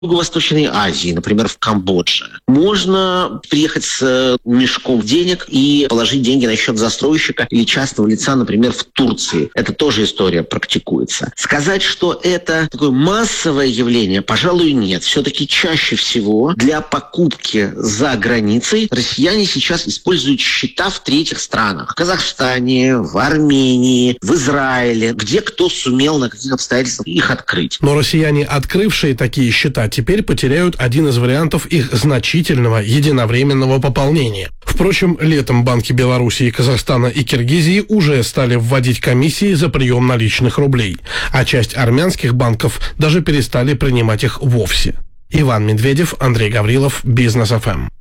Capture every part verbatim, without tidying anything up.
Юго-Восточной Азии, например, в Камбодже. Можно приехать с мешком денег и положить деньги на счет застройщика или частного лица, например, в Турции. Это тоже история практикуется. Сказать, что это такое массовое явление, пожалуй, нет. Все-таки чаще всего для покупки за границей россияне сейчас используют счета в третьих странах. В Казахстане, в Армении, в Израиле, где кто сумел на каких обстоятельствах их открыть. Но россияне, открывшие такие счета, теперь потеряют один из вариантов их значительного единовременного пополнения. Впрочем, летом банки Беларуси, Казахстана и Киргизии уже стали вводить комиссии за прием наличных рублей, а часть армянских банков даже перестали принимать их вовсе. Иван Медведев, Андрей Гаврилов, Бизнес эф эм.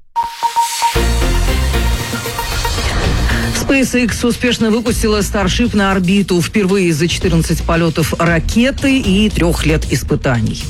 SpaceX успешно выпустила Starship на орбиту впервые за четырнадцать полетов ракеты и трех лет испытаний.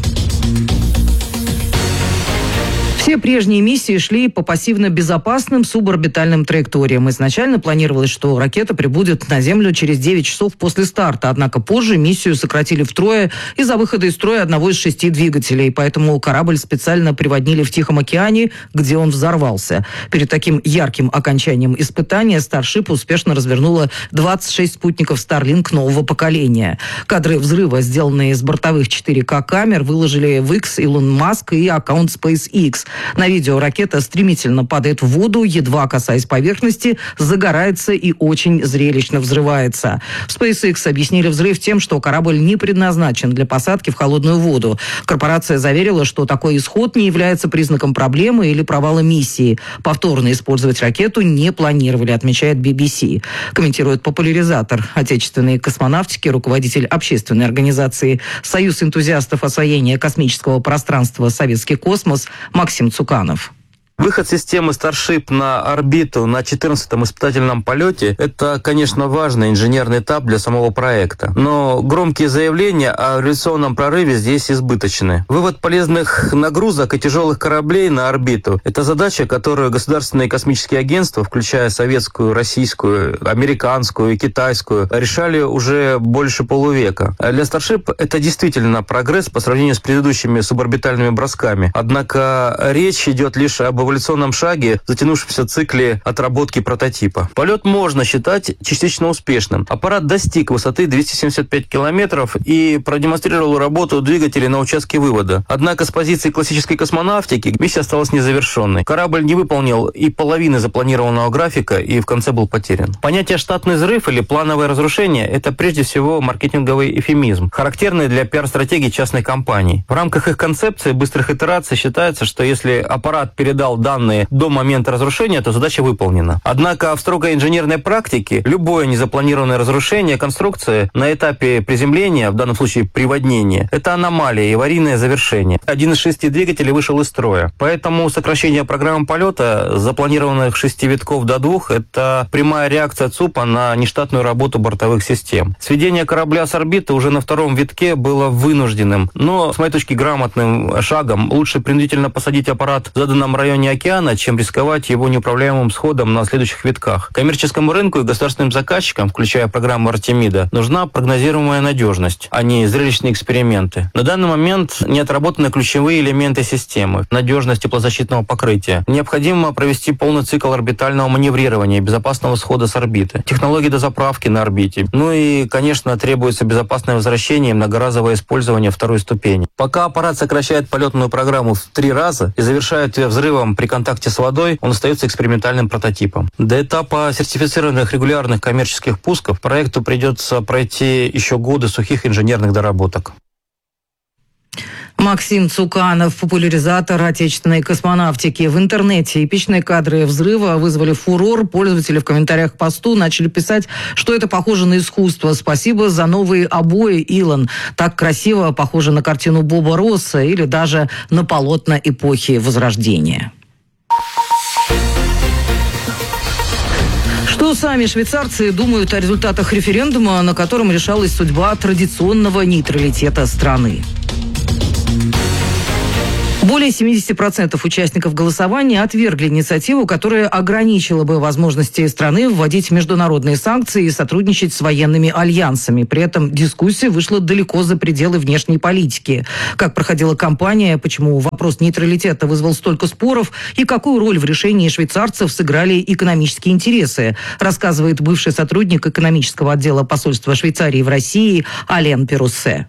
Все прежние миссии шли по пассивно-безопасным суборбитальным траекториям. Изначально планировалось, что ракета прибудет на Землю через девять часов после старта. Однако позже миссию сократили втрое из-за выхода из строя одного из шести двигателей. Поэтому корабль специально приводнили в Тихом океане, где он взорвался. Перед таким ярким окончанием испытания Starship успешно развернула двадцать шесть спутников Starlink нового поколения. Кадры взрыва, сделанные с бортовых четыре ка камер, выложили в X Илон Маск и аккаунт SpaceX. На видео ракета стремительно падает в воду, едва касаясь поверхности, загорается и очень зрелищно взрывается. В SpaceX объяснили взрыв тем, что корабль не предназначен для посадки в холодную воду. Корпорация заверила, что такой исход не является признаком проблемы или провала миссии. Повторно использовать ракету не планировали, отмечает би би си. Комментирует популяризатор отечественной космонавтики, руководитель общественной организации «Союз энтузиастов освоения космического пространства «Советский космос» Максим Цуканов. Выход системы Starship на орбиту на четырнадцатом испытательном полете – это, конечно, важный инженерный этап для самого проекта. Но громкие заявления о революционном прорыве здесь избыточны. Вывод полезных нагрузок и тяжелых кораблей на орбиту – это задача, которую государственные космические агентства, включая советскую, российскую, американскую и китайскую, решали уже больше полувека. Для Starship это действительно прогресс по сравнению с предыдущими суборбитальными бросками. Однако речь идет лишь об эволюционном шаге, затянувшемся цикле отработки прототипа. Полет можно считать частично успешным. Аппарат достиг высоты двести семьдесят пять километров и продемонстрировал работу двигателей на участке вывода. Однако с позиции классической космонавтики миссия осталась незавершенной. Корабль не выполнил и половины запланированного графика и в конце был потерян. Понятие «штатный взрыв» или «плановое разрушение» — это прежде всего маркетинговый эвфемизм, характерный для пиар-стратегии частной компании. В рамках их концепции быстрых итераций считается, что если аппарат передал данные до момента разрушения, то задача выполнена. Однако в строгой инженерной практике любое незапланированное разрушение конструкции на этапе приземления, в данном случае приводнения, это аномалия и аварийное завершение. Один из шести двигателей вышел из строя. Поэтому сокращение программы полета с запланированных шести витков до двух – это прямая реакция ЦУПа на нештатную работу бортовых систем. Сведение корабля с орбиты уже на втором витке было вынужденным, но, с моей точки, грамотным шагом. Лучше принудительно посадить аппарат в заданном районе океана, чем рисковать его неуправляемым сходом на следующих витках. Коммерческому рынку и государственным заказчикам, включая программу Артемида, нужна прогнозируемая надежность, а не зрелищные эксперименты. На данный момент не отработаны ключевые элементы системы. Надежность теплозащитного покрытия. Необходимо провести полный цикл орбитального маневрирования и безопасного схода с орбиты. Технологии дозаправки на орбите. Ну и, конечно, требуется безопасное возвращение и многоразовое использование второй ступени. Пока аппарат сокращает полетную программу в три раза и завершает ее взрывом при контакте с водой, он остается экспериментальным прототипом. До этапа сертифицированных регулярных коммерческих пусков проекту придется пройти еще годы сухих инженерных доработок. Максим Цуканов, популяризатор отечественной космонавтики. В интернете эпичные кадры взрыва вызвали фурор. Пользователи в комментариях к посту начали писать, что это похоже на искусство. Спасибо за новые обои, Илон. Так красиво, похоже на картину Боба Росса или даже на полотна эпохи Возрождения. Что сами швейцарцы думают о результатах референдума, на котором решалась судьба традиционного нейтралитета страны? Более семьдесят процентов участников голосования отвергли инициативу, которая ограничила бы возможности страны вводить международные санкции и сотрудничать с военными альянсами. При этом дискуссия вышла далеко за пределы внешней политики. Как проходила кампания, почему вопрос нейтралитета вызвал столько споров и какую роль в решении швейцарцев сыграли экономические интересы, рассказывает бывший сотрудник экономического отдела посольства Швейцарии в России Ален Перуссе.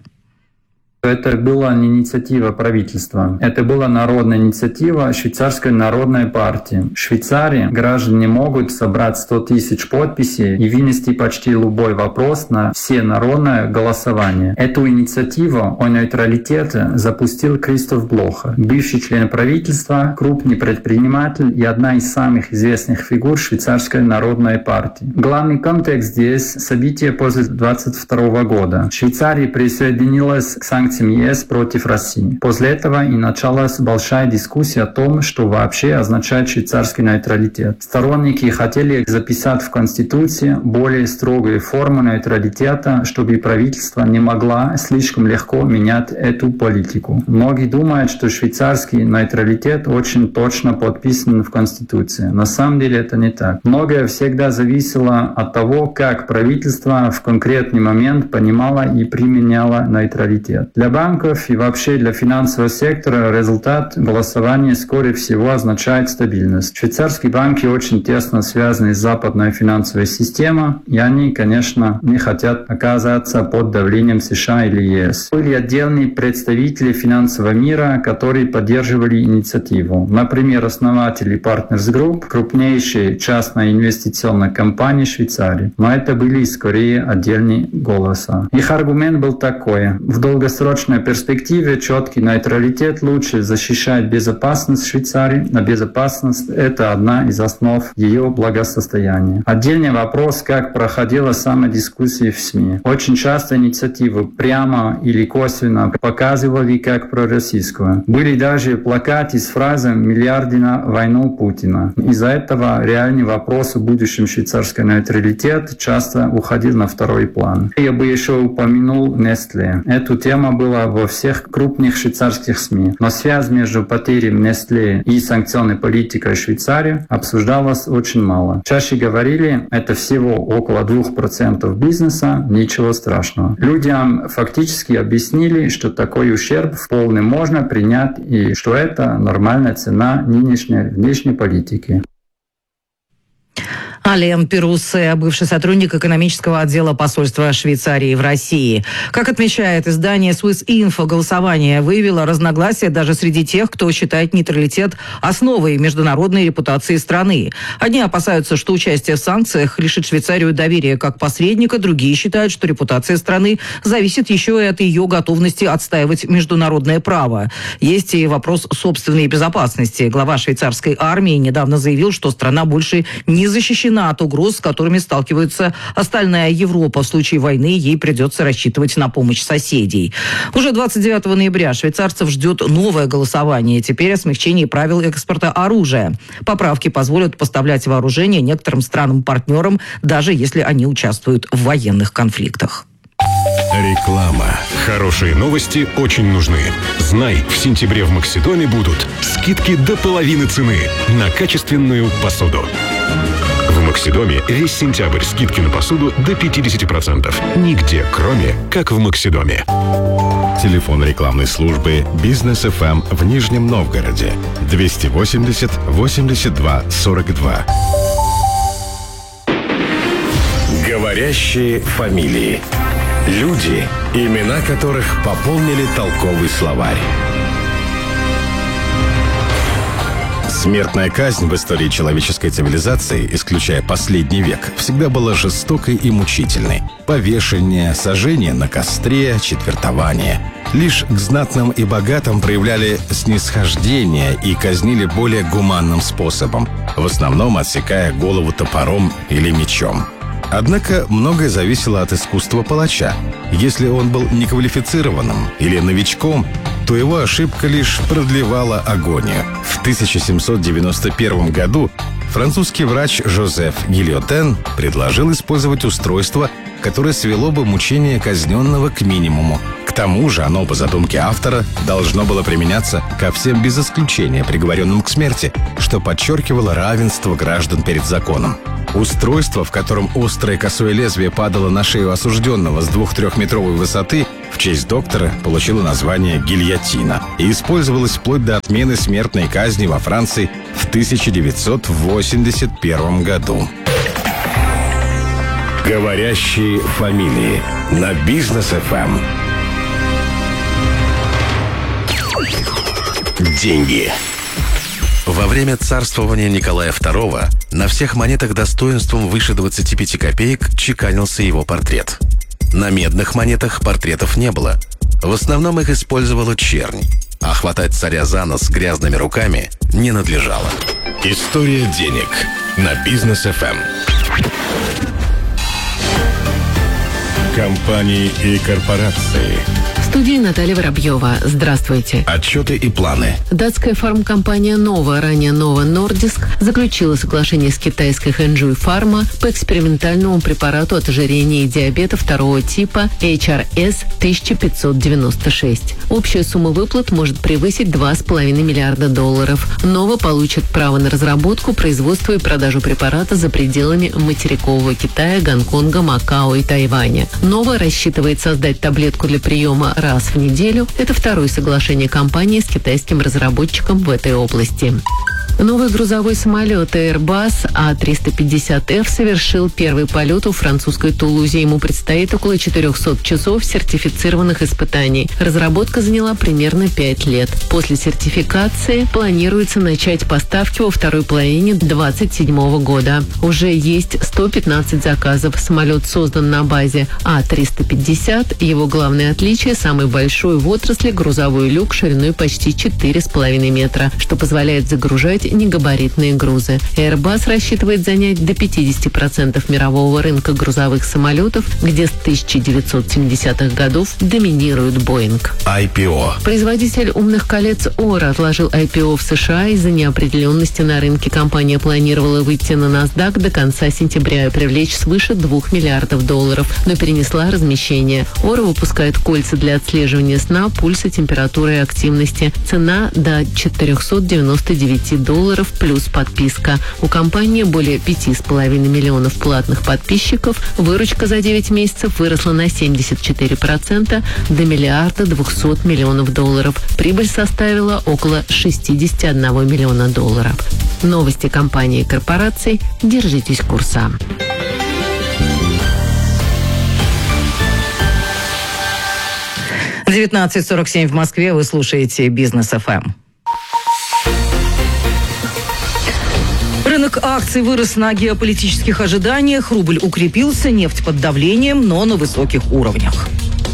Это была не инициатива правительства, это была народная инициатива Швейцарской народной партии. В Швейцарии граждане могут собрать сто тысяч подписей и вынести почти любой вопрос на всенародное голосование. Эту инициативу о нейтралитете запустил Кристоф Блоха, бывший член правительства, крупный предприниматель и одна из самых известных фигур Швейцарской народной партии. Главный контекст здесь – события после двадцать второго года. Швейцария присоединилась к санкциям ЕС против России. После этого и началась большая дискуссия о том, что вообще означает швейцарский нейтралитет. Сторонники хотели записать в Конституции более строгие формы нейтралитета, чтобы правительство не могло слишком легко менять эту политику. Многие думают, что швейцарский нейтралитет очень точно подписан в Конституции. На самом деле это не так. Многое всегда зависело от того, как правительство в конкретный момент понимало и применяло нейтралитет. Для банков и вообще для финансового сектора результат голосования, скорее всего, означает стабильность. Швейцарские банки очень тесно связаны с западной финансовой системой, и они, конечно, не хотят оказаться под давлением США или ЕС. Были отдельные представители финансового мира, которые поддерживали инициативу. Например, основатели Partners Group, крупнейшей частной инвестиционной компании Швейцарии. Но это были скорее отдельные голоса. Их аргумент был такой: в долгосрочном В долгосрочной перспективе четкий нейтралитет лучше защищает безопасность Швейцарии, а безопасность – это одна из основ ее благосостояния. Отдельный вопрос, как проходила сама дискуссия в СМИ. Очень часто инициативу прямо или косвенно показывали как пророссийскую. Были даже плакаты с фразой «миллиарды на войну Путина». Из-за этого реальный вопрос о будущем швейцарского нейтралитета часто уходил на второй план. Я бы еще упомянул Nestlé. Эту тему была во всех крупных швейцарских СМИ. Но связь между потерей Nestlé и санкционной политикой Швейцарии обсуждалась очень мало. Чаще говорили, это всего около двух процентов бизнеса, ничего страшного. Людям фактически объяснили, что такой ущерб вполне можно принять и что это нормальная цена нынешней внешней политики. Ален Перуссе, бывший сотрудник экономического отдела посольства Швейцарии в России. Как отмечает издание Swiss Info, голосование выявило разногласия даже среди тех, кто считает нейтралитет основой международной репутации страны. Одни опасаются, что участие в санкциях лишит Швейцарию доверия как посредника, другие считают, что репутация страны зависит еще и от ее готовности отстаивать международное право. Есть и вопрос собственной безопасности. Глава швейцарской армии недавно заявил, что страна больше не защищена от угроз, с которыми сталкивается остальная Европа. В случае войны ей придется рассчитывать на помощь соседей. Уже двадцать девятого ноября швейцарцев ждет новое голосование. Теперь о смягчении правил экспорта оружия. Поправки позволят поставлять вооружение некоторым странам-партнерам, даже если они участвуют в военных конфликтах. Реклама. Хорошие новости очень нужны. Знай, в сентябре в Максидоме будут скидки до половины цены на качественную посуду. В Максидоме весь сентябрь скидки на посуду до пятьдесят процентов. Нигде, кроме как в Максидоме. Телефон рекламной службы «Бизнес эф эм» в Нижнем Новгороде. двести восемьдесят восемьдесят два сорок два. Говорящие фамилии. Люди, имена которых пополнили толковый словарь. Смертная казнь в истории человеческой цивилизации, исключая последний век, всегда была жестокой и мучительной. Повешение, сожжение на костре, четвертование. Лишь к знатным и богатым проявляли снисхождение и казнили более гуманным способом, в основном отсекая голову топором или мечом. Однако многое зависело от искусства палача. Если он был неквалифицированным или новичком, то его ошибка лишь продлевала агонию. В тысяча семьсот девяносто первом году французский врач Жозеф Гильотен предложил использовать устройство, которое свело бы мучение казненного к минимуму – К тому же оно, по задумке автора, должно было применяться ко всем без исключения приговоренным к смерти, что подчеркивало равенство граждан перед законом. Устройство, в котором острое косое лезвие падало на шею осужденного с двух-трехметровой высоты, в честь доктора получило название гильотина и использовалось вплоть до отмены смертной казни во Франции в тысяча девятьсот восемьдесят первом году. Говорящие фамилии на Бизнес эф эм. Деньги. Во время царствования Николая второго на всех монетах достоинством выше двадцати пяти копеек чеканился его портрет. На медных монетах портретов не было. В основном их использовала чернь, а хватать царя за нос грязными руками не надлежало. История денег на Бизнес эф эм. Компании и корпорации. В студии Наталья Воробьева. Здравствуйте. Отчеты и планы. Датская фармкомпания Novo, ранее Novo Nordisk, заключила соглашение с китайской Хэнчжуй Фарма по экспериментальному препарату от ожирения и диабета второго типа эйч ар эс тысяча пятьсот девяносто шесть. Общая сумма выплат может превысить два с половиной миллиарда долларов. Novo получит право на разработку, производство и продажу препарата за пределами материкового Китая, Гонконга, Макао и Тайваня. Novo рассчитывает создать таблетку для приема раз в неделю. Это второе соглашение компании с китайским разработчиком в этой области. Новый грузовой самолет Airbus а триста пятьдесят эф совершил первый полет у французской Тулузе. Ему предстоит около четырехсот часов сертифицированных испытаний. Разработка заняла примерно пять лет. После сертификации планируется начать поставки во второй половине двадцать седьмого года. Уже есть сто пятнадцать заказов. Самолет создан на базе а триста пятьдесят. Его главное отличие – самый большой в отрасли грузовой люк шириной почти четыре с половиной метра, что позволяет загружать негабаритные грузы. Airbus рассчитывает занять до пятидесяти процентов мирового рынка грузовых самолетов, где с тысяча девятьсот семидесятых годов доминирует Boeing. ай пи о. Производитель умных колец Ора отложил ай пи о в США из-за неопределенности на рынке. Компания планировала выйти на NASDAQ до конца сентября и привлечь свыше двух миллиардов долларов, но перенесла размещение. Ора выпускает кольца для отслеживания сна, пульса, температуры и активности. Цена до четырехсот девяноста девяти долларов плюс подписка. У компании более пяти с половиной миллионов платных подписчиков. Выручка за девять месяцев выросла на семьдесят четыре процента до миллиарда двухсот миллионов долларов. Прибыль составила около шестьдесят один миллиона долларов. Новости компании и корпораций. Держитесь курса. девятнадцать сорок семь в Москве. Вы слушаете Бизнес эф эм. Рынок акций вырос на геополитических ожиданиях, рубль укрепился, нефть под давлением, но на высоких уровнях.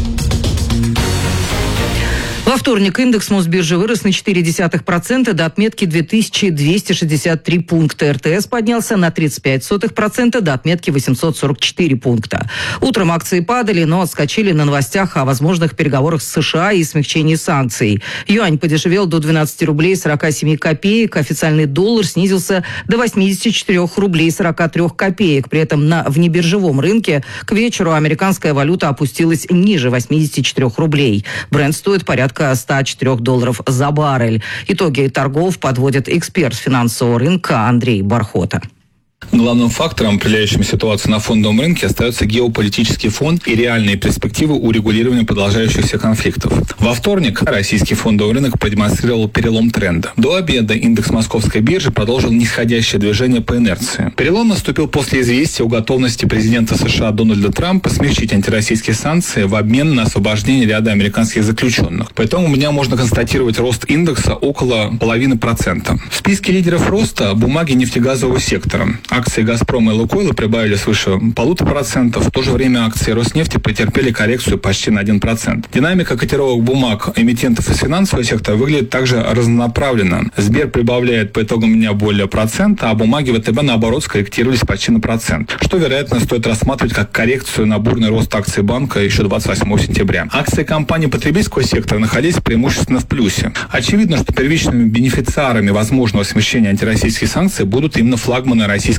Во вторник индекс Мосбиржи вырос на четыре десятых процента до отметки две тысячи двести шестьдесят три пункта. эр тэ эс поднялся на тридцать пять сотых процента до отметки восемьсот сорок четыре пункта. Утром акции падали, но отскочили на новостях о возможных переговорах с США и смягчении санкций. Юань подешевел до двенадцати рублей сорока семи копеек, официальный доллар снизился до восьмидесяти четырёх рублей сорока трёх копеек. При этом на внебиржевом рынке к вечеру американская валюта опустилась ниже восьмидесяти четырёх рублей. Брент стоит порядка ста четырёх долларов за баррель. Итоги торгов подводит эксперт финансового рынка Андрей Бархота. Главным фактором, определяющим ситуацию на фондовом рынке, остается геополитический фон и реальные перспективы урегулирования продолжающихся конфликтов. Во вторник российский фондовый рынок продемонстрировал перелом тренда. До обеда индекс Московской биржи продолжил нисходящее движение по инерции. Перелом наступил после известия о готовности президента США Дональда Трампа смягчить антироссийские санкции в обмен на освобождение ряда американских заключенных. Поэтому у меня можно констатировать рост индекса около половины процента. В списке лидеров роста бумаги нефтегазового сектора. Акции «Газпрома» и «Лукойла» прибавили свыше полутора процентов. В то же время акции «Роснефти» претерпели коррекцию почти на один процент. Динамика котировок бумаг эмитентов из финансового сектора выглядит также разнонаправленно. Сбер прибавляет по итогам дня более процента, а бумаги вэ тэ бэ, наоборот, скорректировались почти на процент, что, вероятно, стоит рассматривать как коррекцию на бурный рост акций банка еще двадцать восьмого сентября. Акции компаний потребительского сектора находились преимущественно в плюсе. Очевидно, что первичными бенефициарами возможного смещения антироссийских санкций будут именно флагманы российской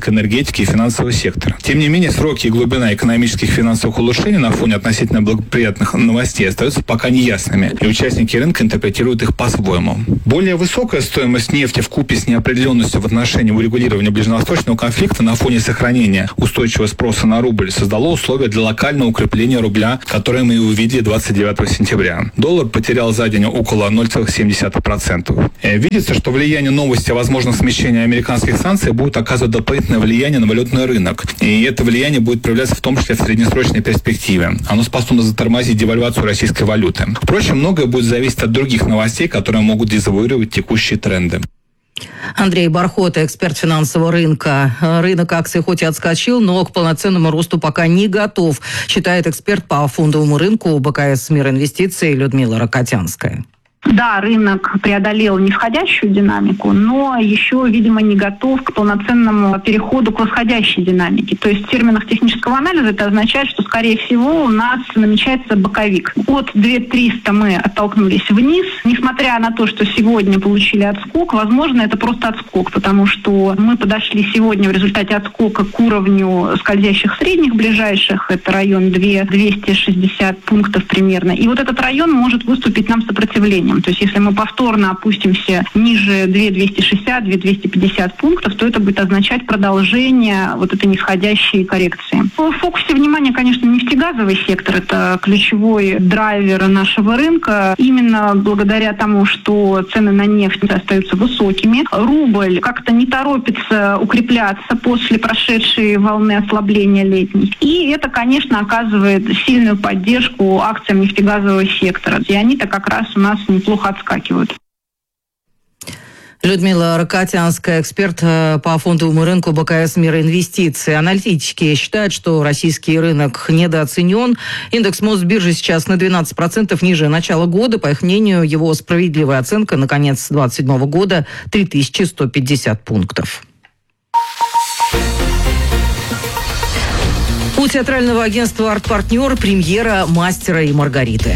рынка энергетики и финансового сектора. Тем не менее, сроки и глубина экономических и финансовых улучшений на фоне относительно благоприятных новостей остаются пока неясными, и участники рынка интерпретируют их по-своему. Более высокая стоимость нефти вкупе с неопределенностью в отношении урегулирования ближневосточного конфликта на фоне сохранения устойчивого спроса на рубль создало условия для локального укрепления рубля, которое мы и увидели двадцать девятого сентября. Доллар потерял за день около ноль целых семь десятых процента. Видится, что влияние новости о возможном смещении американских санкций будет оказывать дополнительное влияние на валютный рынок. И это влияние будет проявляться в том числе в среднесрочной перспективе. Оно способно затормозить девальвацию российской валюты. Впрочем, многое будет зависеть от других новостей, которые могут дезавуировать текущие тренды. Андрей Бархота, эксперт финансового рынка. Рынок акций хоть и отскочил, но к полноценному росту пока не готов, считает эксперт по фондовому рынку БКС «Мир инвестиций» Людмила Рокотянская. Да, рынок преодолел нисходящую динамику, но еще, видимо, не готов к полноценному переходу к восходящей динамике. То есть в терминах технического анализа это означает, что, скорее всего, у нас намечается боковик. От две тысячи триста мы оттолкнулись вниз. Несмотря на то, что сегодня получили отскок, возможно, это просто отскок, потому что мы подошли сегодня в результате отскока к уровню скользящих средних ближайших. Это район двести шестьдесят пунктов примерно. И вот этот район может выступить нам сопротивлением. То есть если мы повторно опустимся ниже две тысячи двести шестьдесят - две тысячи двести пятьдесят пунктов, то это будет означать продолжение вот этой нисходящей коррекции. В фокусе внимания, конечно, нефтегазовый сектор. Это ключевой драйвер нашего рынка. Именно благодаря тому, что цены на нефть остаются высокими, рубль как-то не торопится укрепляться после прошедшей волны ослабления летней. И это, конечно, оказывает сильную поддержку акциям нефтегазового сектора. И они-то как раз у нас неплохо отскакивают. Людмила Рокотянская, эксперт по фондовому рынку БКС «Мир инвестиций». Аналитики считают, что российский рынок недооценен. Индекс Мосбиржи сейчас на двенадцать процентов ниже начала года. По их мнению, его справедливая оценка на конец две тысячи двадцать седьмого года – три тысячи сто пятьдесят пунктов. У театрального агентства «Арт-партнер» премьера «Мастера и Маргариты».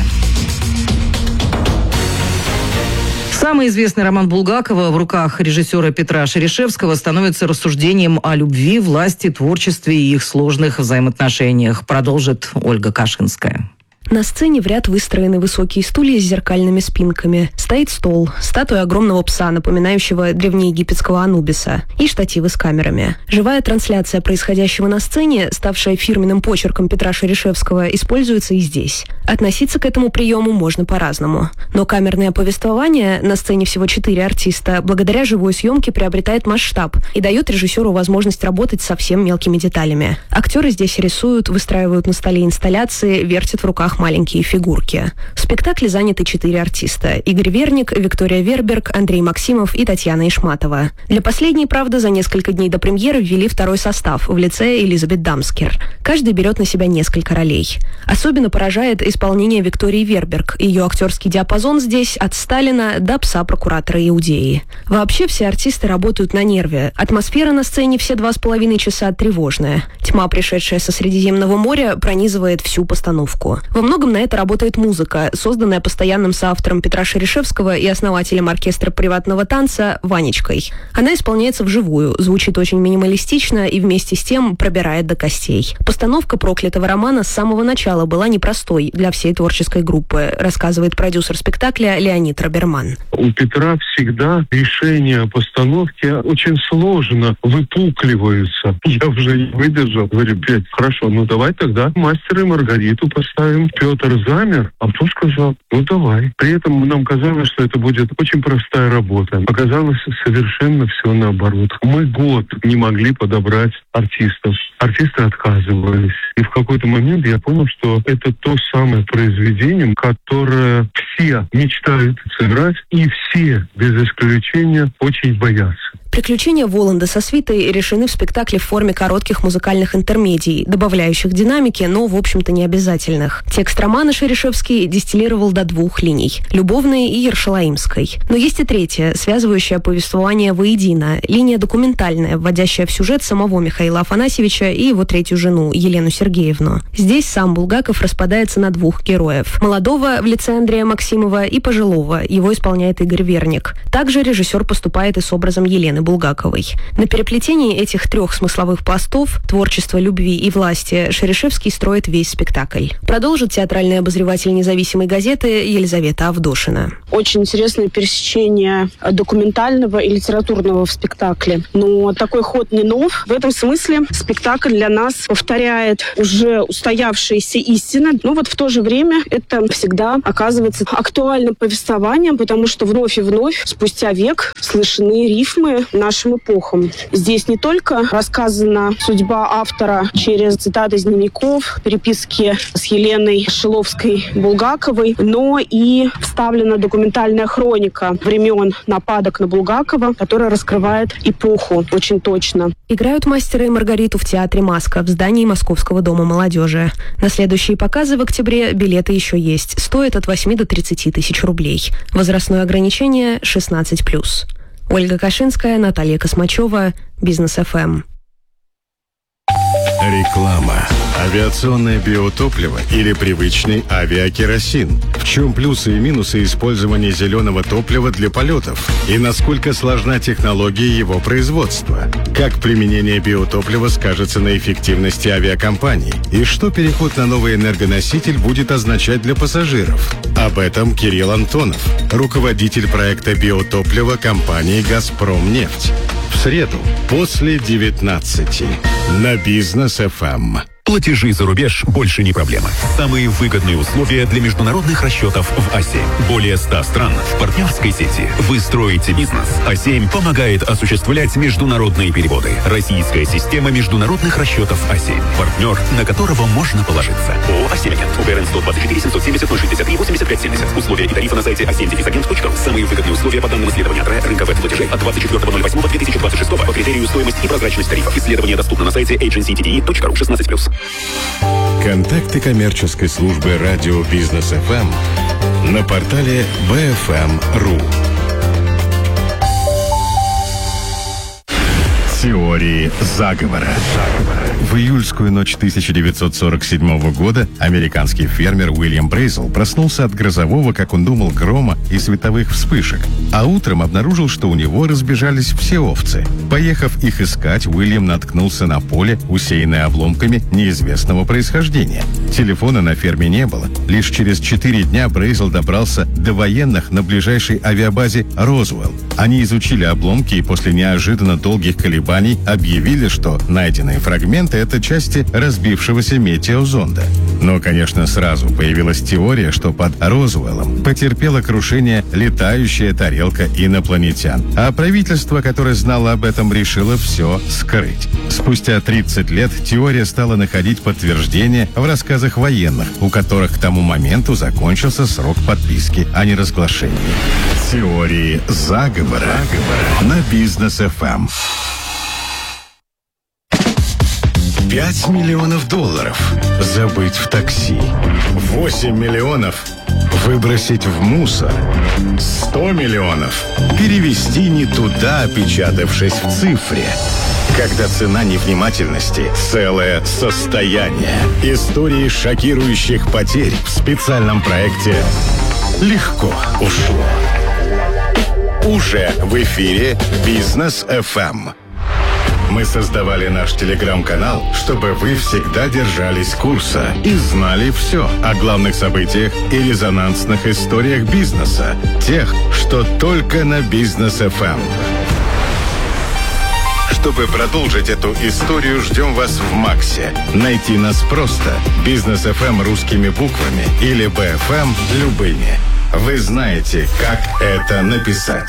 Самый известный роман Булгакова в руках режиссера Петра Шерешевского становится рассуждением о любви, власти, творчестве и их сложных взаимоотношениях, продолжит Ольга Кашинская. На сцене в ряд выстроены высокие стулья с зеркальными спинками. Стоит стол, статуя огромного пса, напоминающего древнеегипетского Анубиса, и штативы с камерами. Живая трансляция происходящего на сцене, ставшая фирменным почерком Петра Шерешевского, используется и здесь. Относиться к этому приему можно по-разному. Но камерное повествование, на сцене всего четыре артиста, благодаря живой съемке приобретает масштаб и дает режиссеру возможность работать со совсем мелкими деталями. Актеры здесь рисуют, выстраивают на столе инсталляции, вертят в руках маленькие фигурки. В спектакле заняты четыре артиста. Игорь Верник, Виктория Верберг, Андрей Максимов и Татьяна Ишматова. Для последней, правда, за несколько дней до премьеры ввели второй состав в лице Элизабет Дамскер. Каждый берет на себя несколько ролей. Особенно поражает исполнение Виктории Верберг. Ее актерский диапазон здесь от Сталина до пса прокуратора Иудеи. Вообще все артисты работают на нерве. Атмосфера на сцене все два с половиной часа тревожная. Тьма, пришедшая со Средиземного моря, пронизывает всю постановку. Во многом на это работает музыка, созданная постоянным соавтором Петра Шерешевского и основателем оркестра приватного танца Ванечкой. Она исполняется вживую, звучит очень минималистично и вместе с тем пробирает до костей. Постановка проклятого романа с самого начала была непростой для всей творческой группы, рассказывает продюсер спектакля Леонид Роберман. У Петра всегда решения постановки очень сложно выпукливаются. Я уже не выдержал. Говорю, блядь, хорошо, ну давай тогда «Мастера и Маргариту» поставим. Петр замер, а потом сказал, ну давай. При этом нам казалось, что это будет очень простая работа. Оказалось совершенно все наоборот. Мы год не могли подобрать артистов. Артисты отказывались. И в какой-то момент я понял, что это то самое произведение, которое все мечтают сыграть, и все, без исключения, очень боятся. Приключения Воланда со свитой решены в спектакле в форме коротких музыкальных интермедий, добавляющих динамики, но, в общем-то, не обязательных. Текст романа Шерешевский дистиллировал до двух линий – любовной и ершалаимской. Но есть и третья, связывающая повествование воедино, линия документальная, вводящая в сюжет самого Михаила Афанасьевича и его третью жену, Елену Сергеевну. Здесь сам Булгаков распадается на двух героев – молодого в лице Андрея Максимова и пожилого, его исполняет Игорь Верник. Также режиссер поступает и с образом Елены Булгаковой. На переплетении этих трех смысловых пластов – творчества, любви и власти – Шерешевский строит весь спектакль. Продолжит театральный обозреватель независимой газеты Елизавета Авдошина. Очень интересное пересечение документального и литературного в спектакле. Но такой ход не нов. В этом смысле спектакль для нас повторяет уже устоявшиеся истины. Но вот в то же время это всегда оказывается актуальным повествованием, потому что вновь и вновь, спустя век, слышны рифмы нашим эпохам. Здесь не только рассказана судьба автора через цитаты из дневников, переписки с Еленой Шиловской-Булгаковой, но и вставлена документальная хроника времен нападок на Булгакова, которая раскрывает эпоху очень точно. Играют «Мастера и Маргариту» в театре «Маска» в здании Московского дома молодежи. На следующие показы в октябре билеты еще есть. Стоят от восьми до тридцати тысяч рублей. Возрастное ограничение шестнадцать плюс. Ольга Кашинская, Наталья Космачева, Бизнес эф эм. Реклама. Авиационное биотопливо или привычный авиакеросин? В чем плюсы и минусы использования зеленого топлива для полетов? И насколько сложна технология его производства? Как применение биотоплива скажется на эффективности авиакомпаний? И что переход на новый энергоноситель будет означать для пассажиров? Об этом Кирилл Антонов, руководитель проекта биотоплива компании «Газпромнефть». В среду после девятнадцати на Бизнес эф эм. Платежи за рубеж больше не проблема. Самые выгодные условия для международных расчетов в а семь. Более ста стран в партнерской сети. Вы строите бизнес. а семь помогает осуществлять международные переводы. Российская система международных расчетов а семь. Партнер, на которого можно положиться. ООО «а семь Агент». УГРН сто двадцать четыре семьсот семьдесят ноль шестьдесят три восемьдесят пять семьдесят. Условия и тарифы на сайте а семь агент точка ру. Самые выгодные условия по данным исследования рынка веб-платежей от двадцать четвёртого ноль восьмого две тысячи двадцать шестого по критерию стоимость и прозрачность тарифов. Исследование доступно на сайте эйдженси ти ди и точка ру шестнадцать плюс. Контакты коммерческой службы радио Бизнес эф эм на портале би эф эм точка ру. Теории заговора. В июльскую ночь тысяча девятьсот сорок седьмого года американский фермер Уильям Брейзел проснулся от грозового, как он думал, грома и световых вспышек, а утром обнаружил, что у него разбежались все овцы. Поехав их искать, Уильям наткнулся на поле, усеянное обломками неизвестного происхождения. Телефона на ферме не было. Лишь через четыре дня Брейзел добрался до военных на ближайшей авиабазе Розуэлл. Они изучили обломки и после неожиданно долгих колебаний объявили, что найденные фрагменты — это части разбившегося метеозонда. Но, конечно, сразу появилась теория, что под Розуэллом потерпела крушение летающая тарелка инопланетян. А правительство, которое знало об этом, решило все скрыть. Спустя тридцать лет теория стала находить подтверждение в рассказах военных, у которых к тому моменту закончился срок подписки о неразглашении. Теории заговора на Бизнес эф эм. Пять миллионов долларов забыть в такси. Восемь миллионов выбросить в мусор. Сто миллионов перевести не туда, опечатавшись в цифре. Когда цена невнимательности – целое состояние. Истории шокирующих потерь в специальном проекте «Легко ушло». Уже в эфире Бизнес эф эм. Мы создавали наш телеграм-канал, чтобы вы всегда держались курса и знали все о главных событиях и резонансных историях бизнеса. Тех, что только на Бизнес эф эм. Чтобы продолжить эту историю, ждем вас в Максе. Найти нас просто. Бизнес эф эм русскими буквами или би эф эм любыми. Вы знаете, как это написать.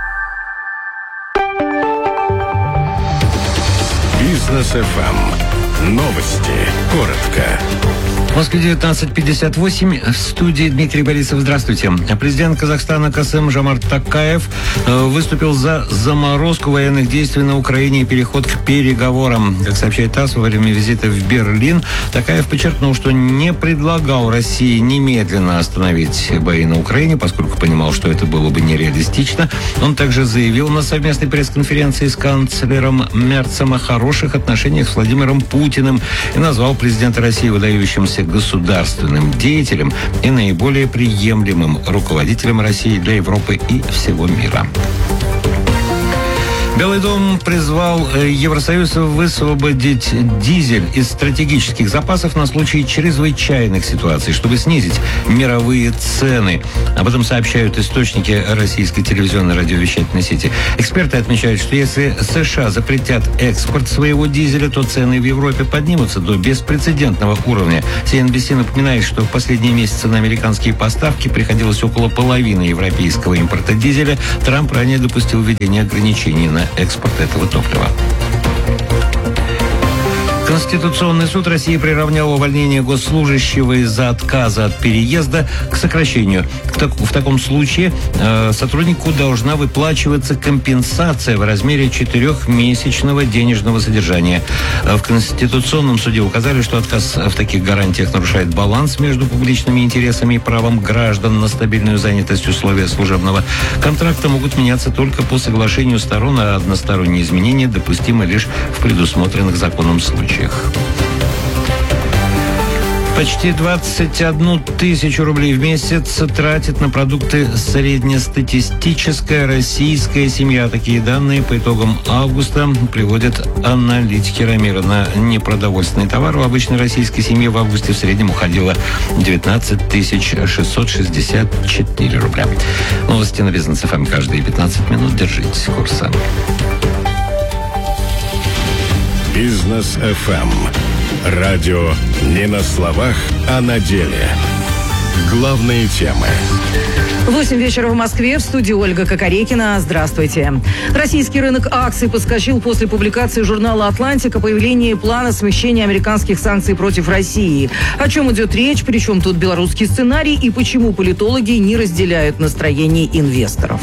Бизнес эф эм. Новости. Коротко. В Москве девятнадцать пятьдесят восемь. В студии Дмитрий Борисов. Здравствуйте. Президент Казахстана Касым-Жомарт Токаев выступил за заморозку военных действий на Украине и переход к переговорам. Как сообщает ТАСС, во время визита в Берлин Токаев подчеркнул, что не предлагал России немедленно остановить бои на Украине, поскольку понимал, что это было бы нереалистично. Он также заявил на совместной пресс-конференции с канцлером Мерцем о хороших отношениях с Владимиром Путиным и назвал президента России выдающимся государственным деятелем и наиболее приемлемым руководителем России для Европы и всего мира. Белый дом призвал Евросоюз высвободить дизель из стратегических запасов на случай чрезвычайных ситуаций, чтобы снизить мировые цены. Об этом сообщают источники российской телевизионной радиовещательной сети. Эксперты отмечают, что если США запретят экспорт своего дизеля, то цены в Европе поднимутся до беспрецедентного уровня. си эн би си напоминает, что в последние месяцы на американские поставки приходилось около половины европейского импорта дизеля. Трамп ранее допустил введение ограничений на экспорт этого топлива. Конституционный суд России приравнял увольнение госслужащего из-за отказа от переезда к сокращению. В таком случае э, сотруднику должна выплачиваться компенсация в размере четырехмесячного денежного содержания. В Конституционном суде указали, что отказ в таких гарантиях нарушает баланс между публичными интересами и правом граждан на стабильную занятость. Условия служебного контракта могут меняться только по соглашению сторон, а односторонние изменения допустимы лишь в предусмотренных законом случаях. Почти двадцать одну тысячу рублей в месяц тратит на продукты среднестатистическая российская семья. Такие данные по итогам августа приводят аналитики Рамира. На непродовольственные товары в обычной российской семье в августе в среднем уходило девятнадцать тысяч шестьсот шестьдесят четыре рубля. Новости на Бизнес эф эм каждые пятнадцать минут. Держитесь курса. Бизнес эф эм. Радио не на словах, а на деле. Главные темы. Восемь вечера в Москве. В студии Ольга Кокорекина. Здравствуйте. Российский рынок акций подскочил после публикации журнала «Атлантик» о появлении плана смягчения американских санкций против России. О чем идет речь, причем тут белорусский сценарий и почему политологи не разделяют настроений инвесторов.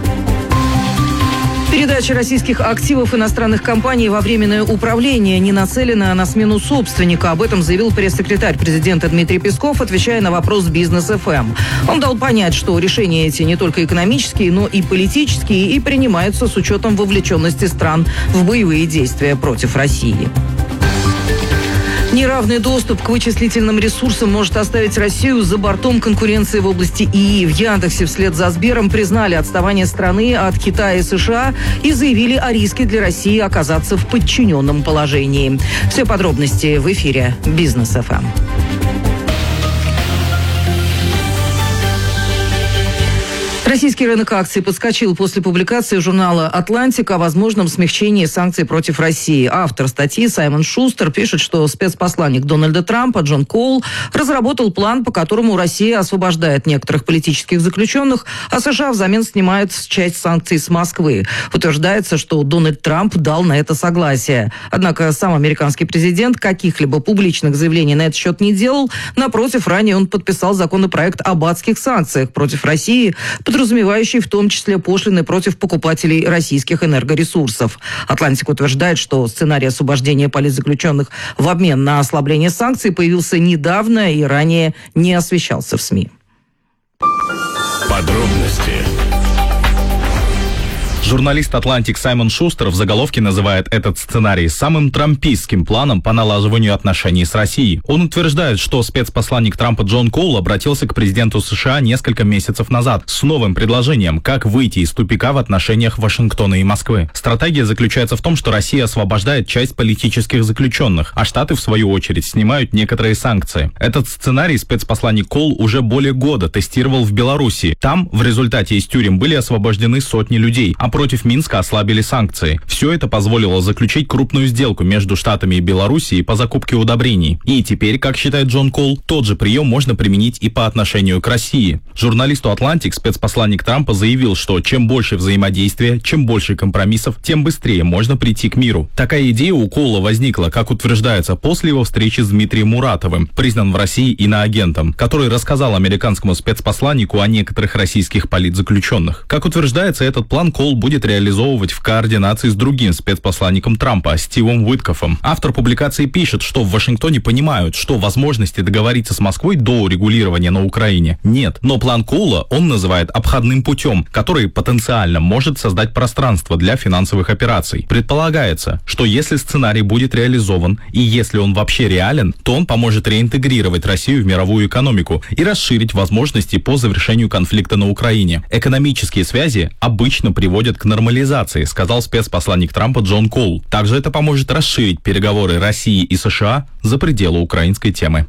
Передача российских активов иностранных компаний во временное управление не нацелена на смену собственника. Об этом заявил пресс-секретарь президента Дмитрий Песков, отвечая на вопрос Бизнес эф эм. Он дал понять, что решения эти не только экономические, но и политические и принимаются с учетом вовлеченности стран в боевые действия против России. Неравный доступ к вычислительным ресурсам может оставить Россию за бортом конкуренции в области ИИ. В Яндексе вслед за Сбером признали отставание страны от Китая и США и заявили о риске для России оказаться в подчиненном положении. Все подробности в эфире Бизнес эф эм. Российский рынок акций подскочил после публикации журнала «Атлантик» о возможном смягчении санкций против России. Автор статьи Саймон Шустер пишет, что спецпосланник Дональда Трампа Джон Коул разработал план, по которому Россия освобождает некоторых политических заключенных, а США взамен снимает часть санкций с Москвы. Утверждается, что Дональд Трамп дал на это согласие. Однако сам американский президент каких-либо публичных заявлений на этот счет не делал. Напротив, ранее он подписал законопроект об адских санкциях против России, подразумевающий в том числе пошлины против покупателей российских энергоресурсов. «Атлантик» утверждает, что сценарий освобождения политзаключенных в обмен на ослабление санкций появился недавно и ранее не освещался в СМИ. Подробности. Журналист «Атлантик» Саймон Шустер в заголовке называет этот сценарий самым трампистским планом по налаживанию отношений с Россией. Он утверждает, что спецпосланник Трампа Джон Коул обратился к президенту США несколько месяцев назад с новым предложением, как выйти из тупика в отношениях Вашингтона и Москвы. Стратегия заключается в том, что Россия освобождает часть политических заключенных, а Штаты, в свою очередь, снимают некоторые санкции. Этот сценарий спецпосланник Коул уже более года тестировал в Беларуси. Там, в результате из тюрем, были освобождены сотни людей, а против Минска ослабили санкции. Все это позволило заключить крупную сделку между Штатами и Белоруссией по закупке удобрений. И теперь, как считает Джон Коул, тот же прием можно применить и по отношению к России. Журналисту «Атлантик» спецпосланник Трампа заявил, что чем больше взаимодействия, чем больше компромиссов, тем быстрее можно прийти к миру. Такая идея у Коула возникла, как утверждается, после его встречи с Дмитрием Муратовым, признан в России иноагентом, который рассказал американскому спецпосланнику о некоторых российских политзаключенных. Как утверждается, этот план Коул будет реализовывать в координации с другим спецпосланником Трампа, Стивом Уиткоффом. Автор публикации пишет, что в Вашингтоне понимают, что возможности договориться с Москвой до урегулирования на Украине нет. Но план Коула он называет обходным путем, который потенциально может создать пространство для финансовых операций. Предполагается, что если сценарий будет реализован и если он вообще реален, то он поможет реинтегрировать Россию в мировую экономику и расширить возможности по завершению конфликта на Украине. Экономические связи обычно приводят приведет к нормализации, сказал спецпосланник Трампа Джон Коул. Также это поможет расширить переговоры России и США за пределы украинской темы.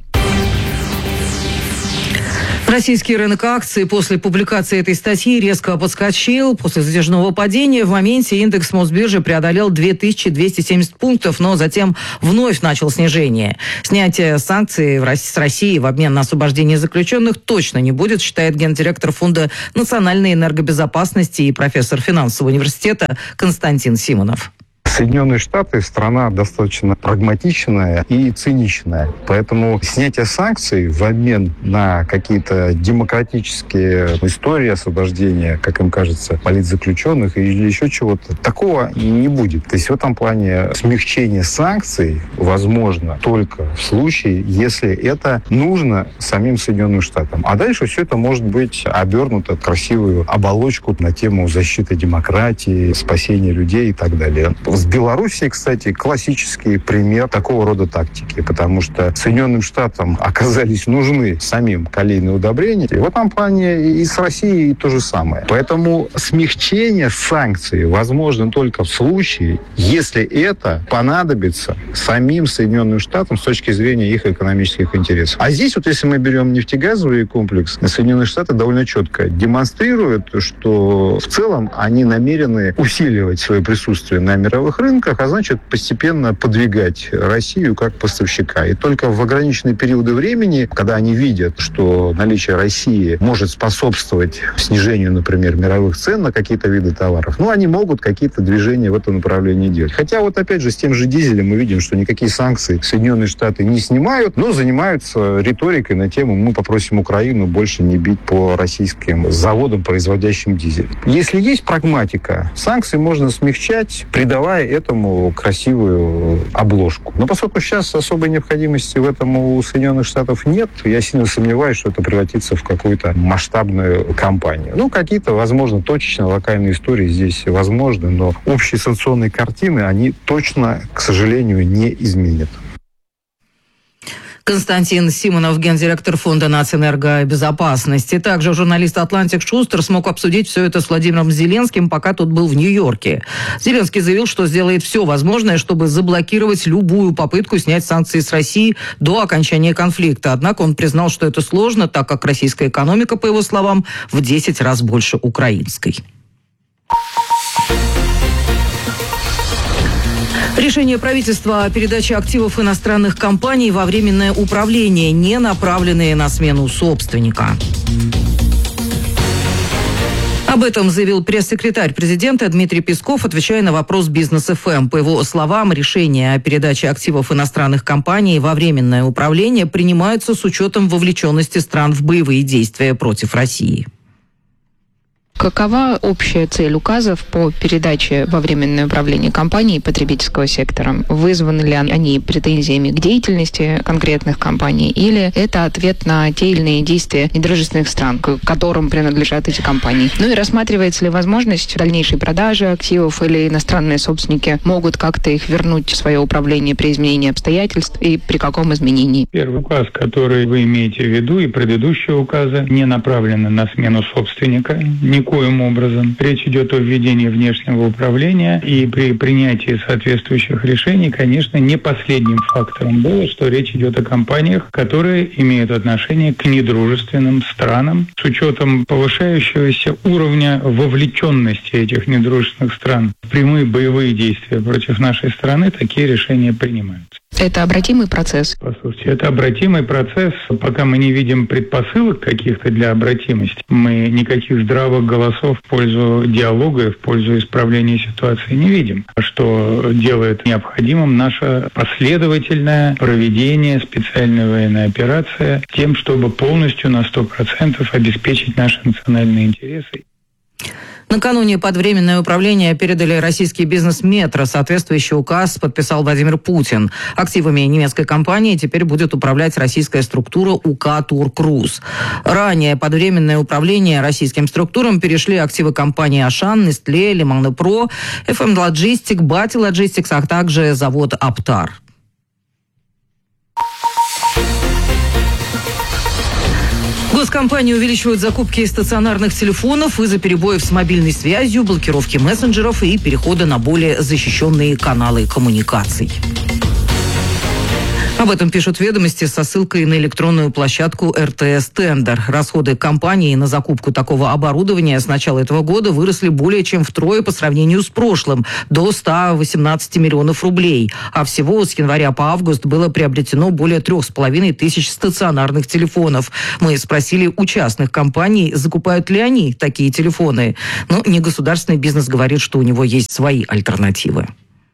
Российский рынок акций после публикации этой статьи резко подскочил. После затяжного падения в моменте индекс Мосбиржи преодолел две тысячи двести семьдесят пунктов, но затем вновь начал снижение. Снятие санкций с России в обмен на освобождение заключенных точно не будет, считает гендиректор Фонда национальной энергобезопасности и профессор финансового университета Константин Симонов. Соединенные Штаты страна достаточно прагматичная и циничная. Поэтому снятие санкций в обмен на какие-то демократические истории освобождения, как им кажется, политзаключенных или еще чего-то, такого не будет. То есть в этом плане смягчение санкций возможно только в случае, если это нужно самим Соединенным Штатам. А дальше все это может быть обернуто в красивую оболочку на тему защиты демократии, спасения людей и так далее. В Белоруссии, кстати, классический пример такого рода тактики, потому что Соединенным Штатам оказались нужны самим калийные удобрения. И в этом плане и с Россией то же самое. Поэтому смягчение санкций возможно только в случае, если это понадобится самим Соединенным Штатам с точки зрения их экономических интересов. А здесь вот если мы берем нефтегазовый комплекс, Соединенные Штаты довольно четко демонстрируют, что в целом они намерены усиливать свое присутствие на мировых рынках, а значит постепенно подвигать Россию как поставщика. И только в ограниченные периоды времени, когда они видят, что наличие России может способствовать снижению, например, мировых цен на какие-то виды товаров, ну, они могут какие-то движения в этом направлении делать. Хотя вот опять же с тем же дизелем мы видим, что никакие санкции Соединенные Штаты не снимают, но занимаются риторикой на тему «мы попросим Украину больше не бить по российским заводам, производящим дизель». Если есть прагматика, санкции можно смягчать, придавая этому красивую обложку. Но поскольку сейчас особой необходимости в этом у Соединенных Штатов нет, я сильно сомневаюсь, что это превратится в какую-то масштабную кампанию. Ну, какие-то, возможно, точечно локальные истории здесь возможны, но общие санкционные картины, они точно, к сожалению, не изменят. Константин Симонов, гендиректор Фонда нацэнергобезопасности. Также журналист «Атлантик» Шустер смог обсудить все это с Владимиром Зеленским, пока тот был в Нью-Йорке. Зеленский заявил, что сделает все возможное, чтобы заблокировать любую попытку снять санкции с России до окончания конфликта. Однако он признал, что это сложно, так как российская экономика, по его словам, в десять раз больше украинской. Решение правительства о передаче активов иностранных компаний во временное управление, не направленные на смену собственника. Об этом заявил пресс-секретарь президента Дмитрий Песков, отвечая на вопрос «Бизнес-эф эм». По его словам, решения о передаче активов иностранных компаний во временное управление принимаются с учетом вовлеченности стран в боевые действия против России. Какова общая цель указов по передаче во временное управление компаний потребительского сектора? Вызваны ли они претензиями к деятельности конкретных компаний, или это ответ на те или иные действия недружественных стран, к которым принадлежат эти компании? Ну и рассматривается ли возможность дальнейшей продажи активов, или иностранные собственники могут как-то их вернуть в свое управление при изменении обстоятельств, и при каком изменении? Первый указ, который вы имеете в виду, и предыдущие указы не направлены на смену собственника, ни Никоим образом. Речь идет о введении внешнего управления, и при принятии соответствующих решений, конечно, не последним фактором было, что речь идет о компаниях, которые имеют отношение к недружественным странам с учетом повышающегося уровня вовлеченности этих недружественных стран в прямые боевые действия против нашей страны. Такие решения принимаются. Это обратимый процесс? Послушайте, это обратимый процесс. Пока мы не видим предпосылок каких-то для обратимости, мы никаких здравых голосов в пользу диалога и в пользу исправления ситуации не видим. Что делает необходимым наше последовательное проведение специальной военной операции тем, чтобы полностью на сто процентов обеспечить наши национальные интересы. Накануне под временное управление передали российский бизнес «Метро». Соответствующий указ подписал Владимир Путин. Активами немецкой компании теперь будет управлять российская структура УК «Туркруз». Ранее под временное управление российским структурам перешли активы компаний «Ашан», «Нестле», «Лиман-Про», эф эм Logistics, «Бати Logistics», а также завод «Аптар». Компании увеличивают закупки стационарных телефонов из-за перебоев с мобильной связью, блокировки мессенджеров и перехода на более защищенные каналы коммуникаций. Об этом пишут «Ведомости» со ссылкой на электронную площадку эр тэ эс Тендер. Расходы компании на закупку такого оборудования с начала этого года выросли более чем втрое по сравнению с прошлым, до ста восемнадцати миллионов рублей. А всего с января по август было приобретено более трех с половиной тысяч стационарных телефонов. Мы спросили у частных компаний, закупают ли они такие телефоны. Но негосударственный бизнес говорит, что у него есть свои альтернативы.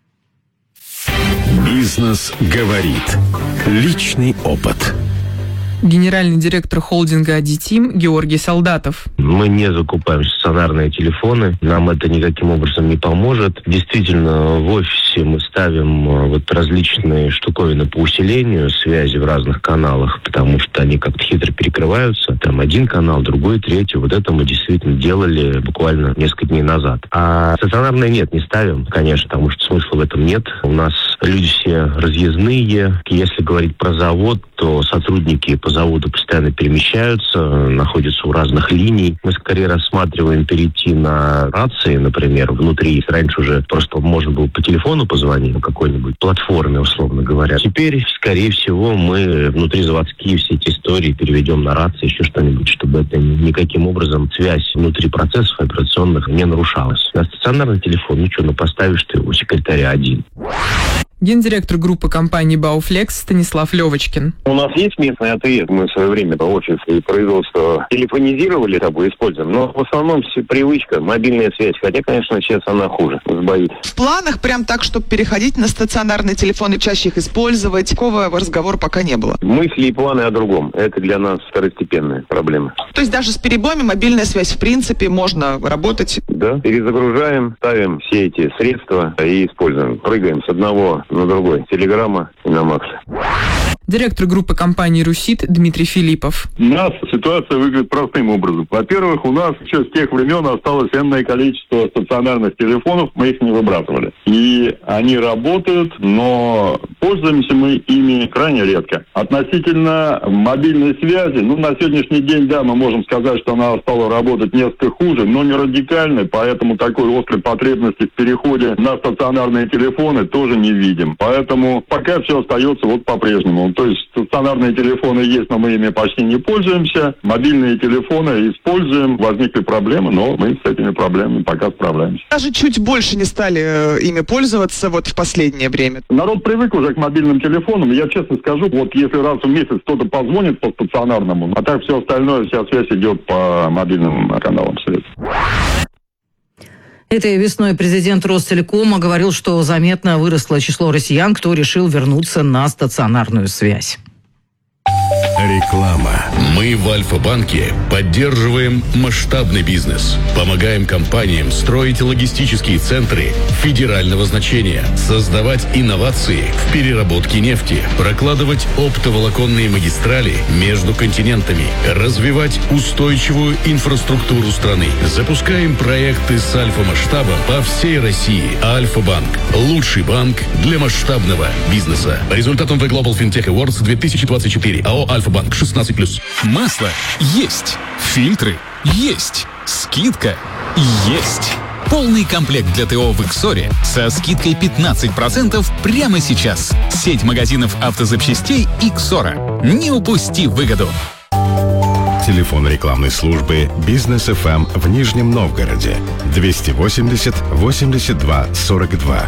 Бизнес говорит. Личный опыт. Генеральный директор холдинга «Адитим» Георгий Солдатов. Мы не закупаем стационарные телефоны, нам это никаким образом не поможет. Действительно, в офисе мы ставим вот различные штуковины по усилению связи в разных каналах, потому что они как-то хитро перекрываются. Там один канал, другой, третий. Вот это мы действительно делали буквально несколько дней назад. А стационарные нет, не ставим, конечно, потому что смысла в этом нет. У нас люди все разъездные. Если говорить про завод, то сотрудники по заводу постоянно перемещаются, находятся у разных линий. Мы скорее рассматриваем перейти на рации, например, внутри. Раньше уже просто можно было по телефону позвонить на какой-нибудь платформе, условно говоря. Теперь, скорее всего, мы внутризаводские все эти истории переведем на рации, еще что-нибудь, чтобы это никаким образом связь внутри процессов операционных не нарушалась. На стационарный телефон, ну что, ну поставишь ты у секретаря один. Гендиректор группы компании «Бауфлекс» Станислав Левочкин. У нас есть местный ответ. Мы в свое время офис и производство телефонизировали, тобой используем, но в основном все привычка, мобильная связь. Хотя, конечно, сейчас она хуже, сбоит. В планах прям так, чтобы переходить на стационарные телефоны, чаще их использовать, такого разговора пока не было. Мысли и планы о другом. Это для нас второстепенная проблема. То есть даже с перебоями мобильная связь, в принципе, можно работать? Да. Перезагружаем, ставим все эти средства и используем. Прыгаем с одного на другой. Телеграмма и на Макс. Директор группы компании «Русит» Дмитрий Филиппов. У нас ситуация выглядит простым образом. Во-первых, у нас еще с тех времен осталось энное количество стационарных телефонов, мы их не выбрасывали. И они работают, но пользуемся мы ими крайне редко. Относительно мобильной связи, ну, на сегодняшний день, да, мы можем сказать, что она стала работать несколько хуже, но не радикально, поэтому такой острой потребности в переходе на стационарные телефоны тоже не видим. Поэтому пока все остается вот по-прежнему. То есть стационарные телефоны есть, но мы ими почти не пользуемся. Мобильные телефоны используем. Возникли проблемы, но мы с этими проблемами пока справляемся. Даже чуть больше не стали э, ими пользоваться вот в последнее время. Народ привык уже к мобильным телефонам. Я честно скажу, вот если раз в месяц кто-то позвонит по стационарному, а так все остальное, вся связь идет по мобильным каналам средств. Этой весной президент Ростелекома говорил, что заметно выросло число россиян, кто решил вернуться на стационарную связь. Реклама. Мы в Альфа-банке поддерживаем масштабный бизнес. Помогаем компаниям строить логистические центры федерального значения, создавать инновации в переработке нефти, прокладывать оптоволоконные магистрали между континентами, развивать устойчивую инфраструктуру страны. Запускаем проекты с альфа-масштабом по всей России. Альфа-банк. Лучший банк для масштабного бизнеса. По результатам The Global FinTech Awards две тысячи двадцать четыре. АО «Альфа-банк» шестнадцать плюс. Масло есть. Фильтры есть. Скидка есть. Полный комплект для ТО в Иксоре со скидкой пятнадцать процентов прямо сейчас. Сеть магазинов автозапчастей Иксора. Не упусти выгоду. Телефон рекламной службы «Бизнес эф эм» в Нижнем Новгороде. двести восемьдесят восемьдесят два сорок два.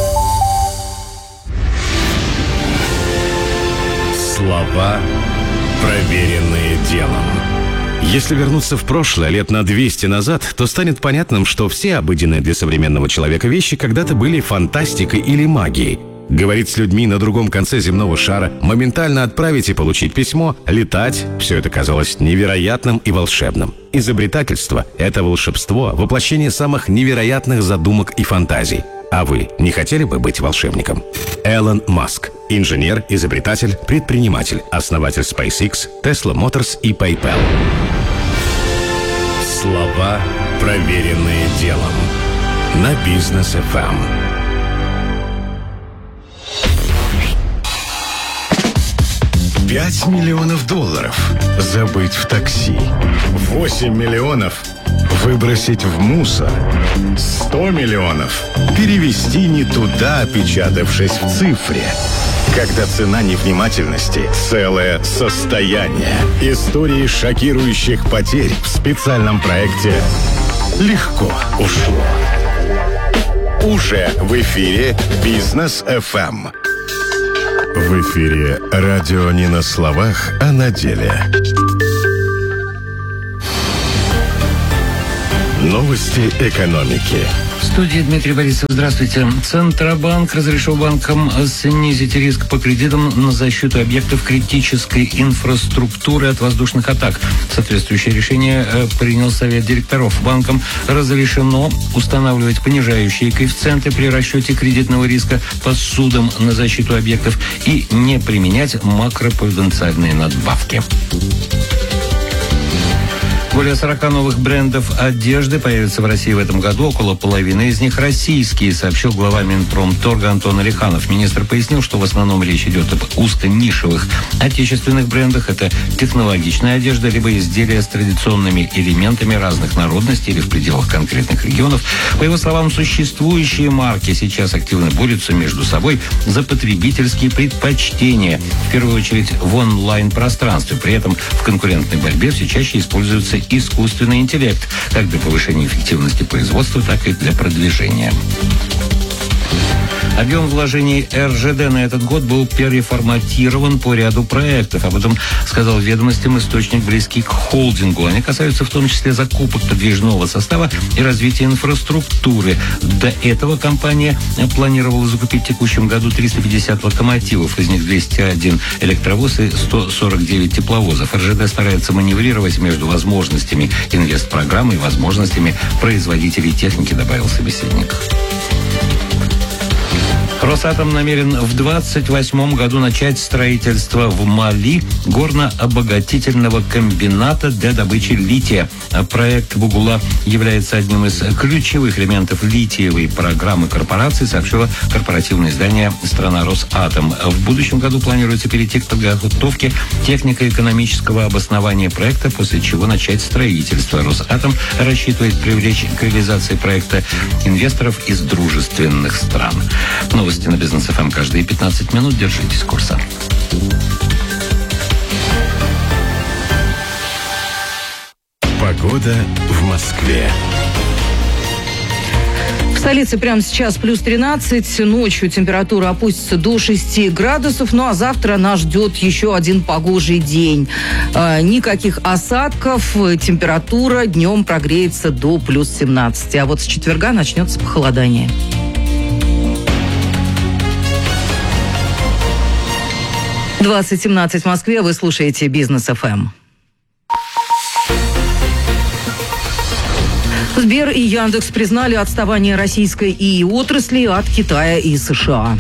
Слова, проверенные делом. Если вернуться в прошлое, лет на двести назад, то станет понятным, что все обыденные для современного человека вещи когда-то были фантастикой или магией. Говорить с людьми на другом конце земного шара, моментально отправить и получить письмо, летать – все это казалось невероятным и волшебным. Изобретательство – это волшебство, воплощение самых невероятных задумок и фантазий. А вы не хотели бы быть волшебником? Элон Маск. Инженер, изобретатель, предприниматель, основатель SpaceX, Tesla Motors и PayPal. Слова, проверенные делом. На Бизнес эф эм. пять миллионов долларов забыть в такси. восемь миллионов выбросить в мусор. сто миллионов перевести не туда, опечатавшись в цифре. Когда цена невнимательности – целое состояние. Истории шокирующих потерь в специальном проекте «Легко ушло». Уже в эфире «Бизнес эф эм». В эфире радио не на словах, а на деле. Новости экономики. В студии Дмитрий Борисов. Здравствуйте. Центробанк разрешил банкам снизить риск по кредитам на защиту объектов критической инфраструктуры от воздушных атак. Соответствующее решение принял Совет директоров. Банкам разрешено устанавливать понижающие коэффициенты при расчете кредитного риска по судам на защиту объектов и не применять макропруденциальные надбавки. Более сорока новых брендов одежды появятся в России в этом году. Около половины из них российские, сообщил глава Минпромторга Антон Алиханов. Министр пояснил, что в основном речь идет об узконишевых отечественных брендах. Это технологичная одежда, либо изделия с традиционными элементами разных народностей или в пределах конкретных регионов. По его словам, существующие марки сейчас активно борются между собой за потребительские предпочтения, в первую очередь в онлайн-пространстве. При этом в конкурентной борьбе все чаще используются искусственный интеллект, как для повышения эффективности производства, так и для продвижения. Объем вложений эр жэ дэ на этот год был переформатирован по ряду проектов. Об этом сказал ведомостям источник, близкий к холдингу. Они касаются в том числе закупок подвижного состава и развития инфраструктуры. До этого компания планировала закупить в текущем году триста пятьдесят локомотивов, из них двести один электровоз и сто сорок девять тепловозов. эр жэ дэ старается маневрировать между возможностями инвестпрограммы и возможностями производителей техники, добавил собеседник. Росатом намерен в двадцать восьмом году начать строительство в Мали горно-обогатительного комбината для добычи лития. Проект Бугула является одним из ключевых элементов литиевой программы корпорации, сообщило корпоративное издание «Страна Росатом». В будущем году планируется перейти к подготовке технико-экономического обоснования проекта, после чего начать строительство. Росатом рассчитывает привлечь к реализации проекта инвесторов из дружественных стран. Новости на Бизнес эф эм каждые пятнадцать минут. Держитесь курса. Погода в Москве. В столице прямо сейчас плюс тринадцать, ночью температура опустится до шести градусов, ну а завтра нас ждет еще один погожий день. Э, никаких осадков, температура днем прогреется до плюс семнадцати, а вот с четверга начнется похолодание. двадцать семнадцать в Москве, вы слушаете Бизнес эф эм. Сбер и Яндекс признали отставание российской ИИ-отрасли от Китая и США.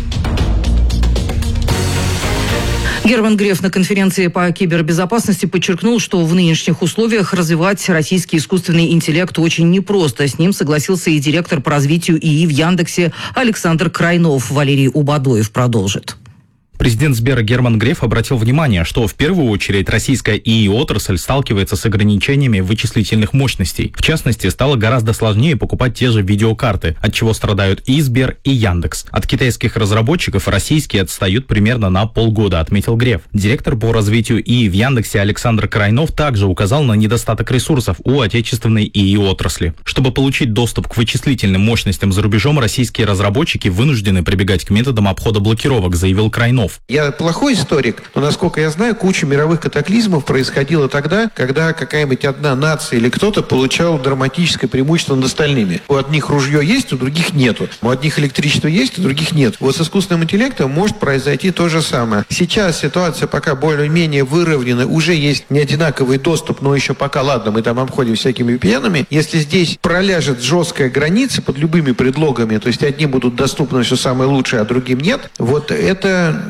Герман Греф на конференции по кибербезопасности подчеркнул, что в нынешних условиях развивать российский искусственный интеллект очень непросто. С ним согласился и директор по развитию ИИ в Яндексе Александр Крайнов. Валерий Убадоев продолжит. Президент Сбера Герман Греф обратил внимание, что в первую очередь российская ИИ-отрасль сталкивается с ограничениями вычислительных мощностей. В частности, стало гораздо сложнее покупать те же видеокарты, от чего страдают и Сбер, и Яндекс. От китайских разработчиков российские отстают примерно на полгода, отметил Греф. Директор по развитию ИИ в Яндексе Александр Крайнов также указал на недостаток ресурсов у отечественной ИИ-отрасли. Чтобы получить доступ к вычислительным мощностям за рубежом, российские разработчики вынуждены прибегать к методам обхода блокировок, заявил Крайнов. Я плохой историк, но, насколько я знаю, куча мировых катаклизмов происходила тогда, когда какая-нибудь одна нация или кто-то получал драматическое преимущество над остальными. У одних ружье есть, у других нету. У одних электричество есть, у других нет. Вот с искусственным интеллектом может произойти то же самое. Сейчас ситуация пока более-менее выровнена, уже есть неодинаковый доступ, но еще пока, ладно, мы там обходим всякими ви пи эн-ами. Если здесь проляжет жесткая граница под любыми предлогами, то есть одним будут доступны все самое лучшее, а другим нет, вот это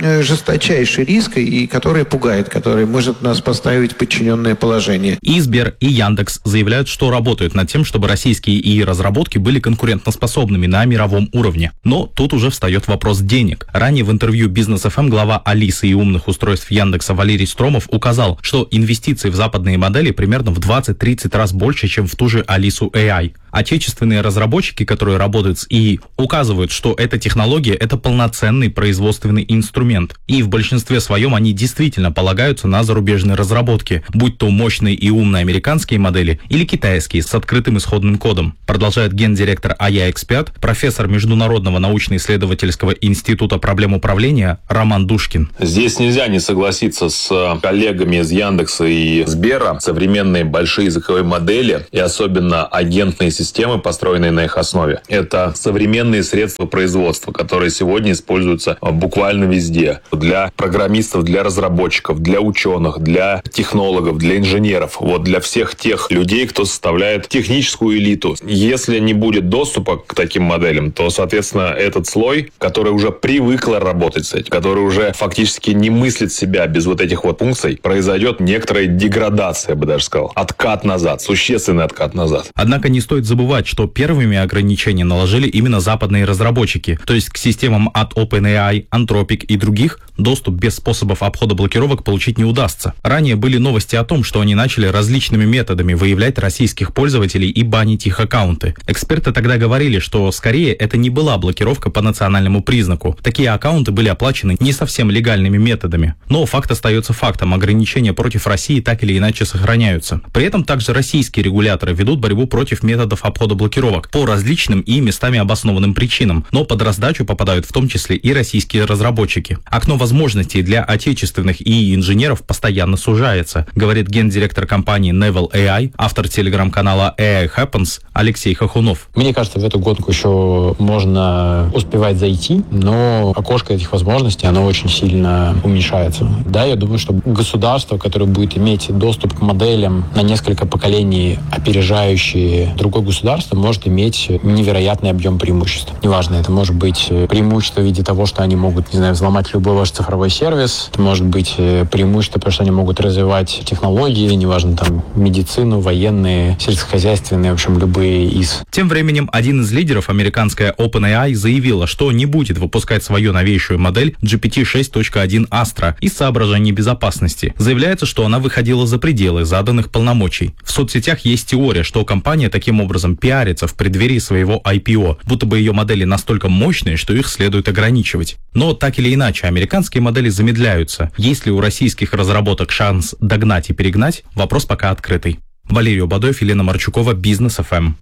э, жесточайший риск, и который пугает, который может нас поставить в подчиненное положение. И Сбер, и Яндекс заявляют, что работают над тем, чтобы российские ИИ-разработки были конкурентоспособными на мировом уровне. Но тут уже встает вопрос денег. Ранее в интервью Бизнес эф эм глава Алисы и умных устройств Яндекса Валерий Стромов указал, что инвестиции в западные модели примерно в двадцать-тридцать раз больше, чем в ту же Алису эй ай. Отечественные разработчики, которые работают с ИИ, указывают, что эта технология – это полноценный производственный инструмент. И в большинстве своем они действительно полагаются на зарубежные разработки, будь то мощные и умные американские модели или китайские с открытым исходным кодом. Продолжает гендиректор эй ай Expert, профессор Международного научно-исследовательского института проблем управления Роман Душкин. Здесь нельзя не согласиться с коллегами из Яндекса и Сбера. Современные большие языковые модели и особенно агентные системы Системы, построенные на их основе. Это современные средства производства, которые сегодня используются буквально везде. Для программистов, для разработчиков, для ученых, для технологов, для инженеров. Вот для всех тех людей, кто составляет техническую элиту. Если не будет доступа к таким моделям, то, соответственно, этот слой, который уже привык работать с этим, который уже фактически не мыслит себя без вот этих вот функций, произойдет некоторая деградация, я бы даже сказал. Откат назад, существенный откат назад. Однако не стоит забывать, что первыми ограничения наложили именно западные разработчики, то есть к системам от OpenAI, Anthropic и других доступ без способов обхода блокировок получить не удастся. Ранее были новости о том, что они начали различными методами выявлять российских пользователей и банить их аккаунты. Эксперты тогда говорили, что скорее это не была блокировка по национальному признаку. Такие аккаунты были оплачены не совсем легальными методами. Но факт остается фактом, ограничения против России так или иначе сохраняются. При этом также российские регуляторы ведут борьбу против методов обхода блокировок по различным и местами обоснованным причинам, но под раздачу попадают в том числе и российские разработчики. Окно возможностей для отечественных ИИ-инженеров постоянно сужается, говорит гендиректор компании Naval эй ай, автор телеграм-канала эй ай Happens Алексей Хохунов. Мне кажется, в эту гонку еще можно успевать зайти, но окошко этих возможностей, оно очень сильно уменьшается. Да, я думаю, что государство, которое будет иметь доступ к моделям на несколько поколений, опережающие другое государство, может иметь невероятный объем преимуществ. Неважно, это может быть преимущество в виде того, что они могут, не знаю, взломать любой ваш цифровой сервис, это может быть преимущество, потому что они могут развивать технологии, неважно, там, медицину, военные, сельскохозяйственные, в общем, любые из. Тем временем один из лидеров, американская OpenAI, заявила, что не будет выпускать свою новейшую модель джи пи ти шесть точка один Astra из соображений безопасности. Заявляется, что она выходила за пределы заданных полномочий. В соцсетях есть теория, что компания таким образом пиарится в преддверии своего ай пи о, будто бы ее модели настолько мощные, что их следует ограничивать. Но так или иначе, американские модели замедляются. Есть ли у российских разработок шанс догнать и перегнать? Вопрос пока открытый. Валерий Обадоев, Елена Марчукова, Бизнес эф эм.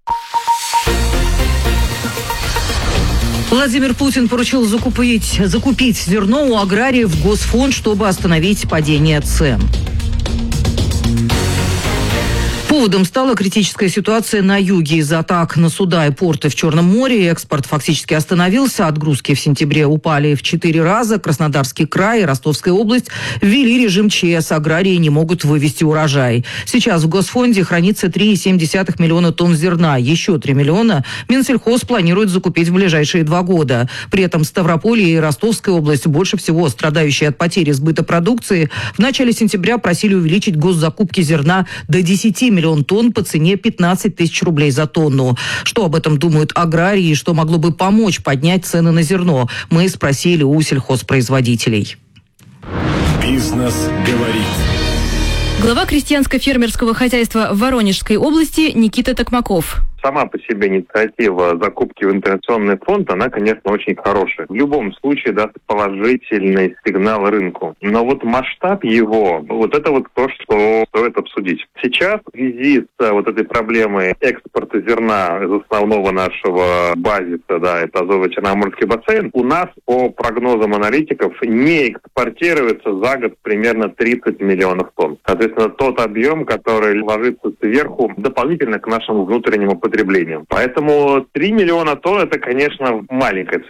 Владимир Путин поручил закупить, закупить зерно у аграриев в Госфонд, чтобы остановить падение цен. Поводом стала критическая ситуация на юге. Из-за атак на суда и порты в Черном море экспорт фактически остановился. Отгрузки в сентябре упали в четыре раза. Краснодарский край и Ростовская область ввели режим ЧС. Аграрии не могут вывести урожай. Сейчас в Госфонде хранится три целых семь десятых миллиона тонн зерна. Еще три миллиона Минсельхоз планирует закупить в ближайшие два года. При этом Ставрополье и Ростовская область, больше всего страдающие от потери сбыта продукции, в начале сентября просили увеличить госзакупки зерна до десяти миллионов тонн по цене пятнадцать тысяч рублей за тонну. Что об этом думают аграрии и что могло бы помочь поднять цены на зерно, мы спросили у сельхозпроизводителей. Бизнес говорит. Глава крестьянско-фермерского хозяйства в Воронежской области Никита Токмаков. Сама по себе инициатива закупки в интервенционный фонд, она, конечно, очень хорошая. В любом случае даст положительный сигнал рынку. Но вот масштаб его, вот это вот то, что стоит обсудить. Сейчас в связи с вот этой проблемой экспорта зерна из основного нашего базиса, да, это Азово-Черноморский бассейн, у нас по прогнозам аналитиков не экспортируется за год примерно тридцать миллионов тонн. Соответственно, тот объем, который ложится сверху дополнительно к нашему внутреннему потреблению. Поэтому три миллиона тонн – это, конечно, маленькая цифра.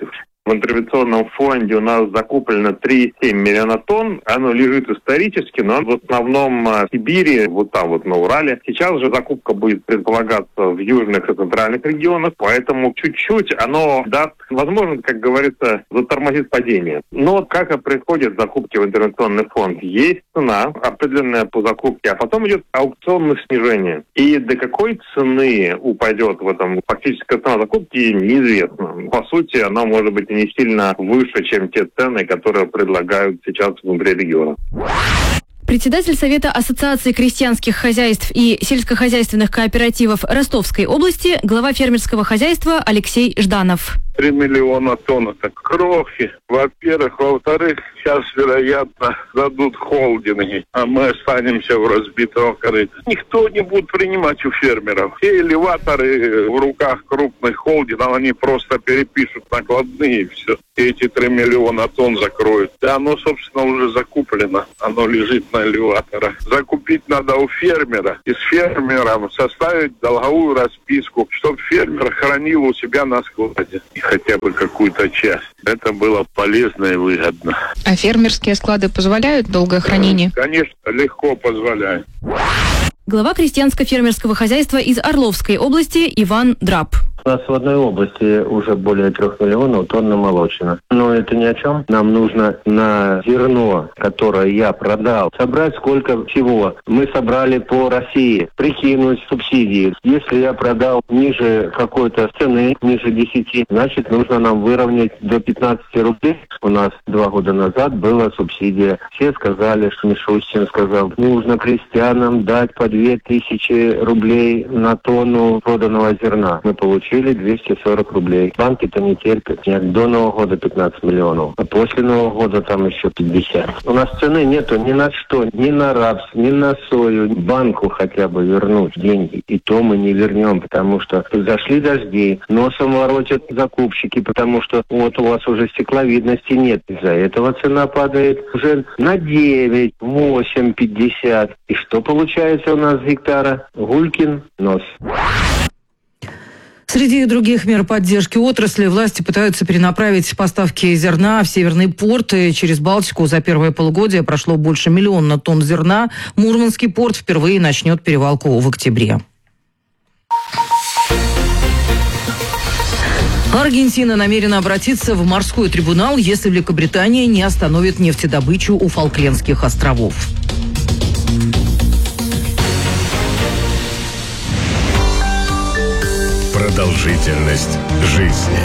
В интервенционном фонде у нас закуплено три целых семь десятых миллиона тонн. Оно лежит исторически, но в основном в Сибири, вот там вот на Урале. Сейчас же закупка будет предполагаться в южных и центральных регионах, поэтому чуть-чуть оно даст, возможно, как говорится, затормозит падение. Но как и происходит закупки в интервенционный фонд? Есть цена, определенная по закупке, а потом идет аукционное снижение. И до какой цены упадет в этом фактическая цена закупки, неизвестно. По сути, она может быть и не сильно выше, чем те цены, которые предлагают сейчас внутри региона. Председатель Совета Ассоциации крестьянских хозяйств и сельскохозяйственных кооперативов Ростовской области, глава фермерского хозяйства Алексей Жданов. Три миллиона тонн – это крохи. Во-первых. Во-вторых, сейчас, вероятно, дадут холдинги, а мы останемся в разбитом корыте. Никто не будет принимать у фермеров. Все элеваторы в руках крупных холдингов, они просто перепишут накладные и все. И эти три миллиона тонн закроют. Да оно, собственно, уже закуплено. Оно лежит на элеваторах. Закупить надо у фермера. И с фермером составить долговую расписку, чтобы фермер хранил у себя на складе. И хотя бы какую-то часть. Это было полезно и выгодно. А фермерские склады позволяют долгое хранение? Конечно, легко позволяют. Глава крестьянско-фермерского хозяйства из Орловской области Иван Драб. У нас в одной области уже более трех миллионов тонн намолочено. Но это ни о чем. Нам нужно на зерно, которое я продал, собрать сколько всего. Мы собрали по России, прикинуть субсидии. Если я продал ниже какой-то цены, ниже десяти, значит, нужно нам выровнять до пятнадцати рублей. У нас два года назад была субсидия. Все сказали, что Мишустин сказал, нужно крестьянам дать по две тысячи рублей на тонну проданного зерна. Мы получили двести сорок рублей. Банки-то не терпят. Нет, до Нового года пятнадцать миллионов. А после Нового года там еще пятьдесят. У нас цены нету ни на что. Ни на рапс, ни на сою. Банку хотя бы вернуть деньги. И то мы не вернем, потому что зашли дожди. Носом воротят закупщики, потому что вот у вас уже стекловидности нет. Из-за этого цена падает уже на девять, восемь, пятьдесят. И что получается у нас с гектара? Гулькин нос. Среди других мер поддержки отрасли власти пытаются перенаправить поставки зерна в северные порты. Через Балтику за первое полугодие прошло больше миллиона тонн зерна. Мурманский порт впервые начнет перевалку в октябре. Аргентина намерена обратиться в морской трибунал, если Великобритания не остановит нефтедобычу у Фолклендских островов. Продолжительность жизни.